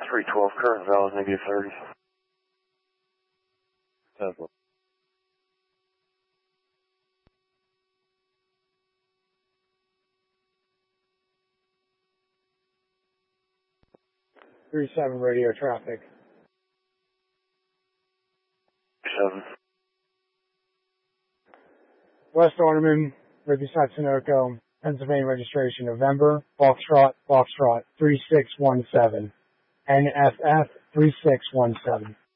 312, current valid, -30. Tesla. -37 radio traffic. 7. West Ornament, Riverside, Sunoco, Pennsylvania registration, November, Foxtrot, 3617. NFF 3617.